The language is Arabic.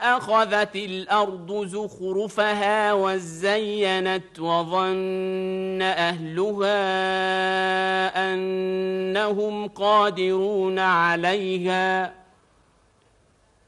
أخذت الأرض زخرفها وزينت وظن أهلها أنهم قادرون عليها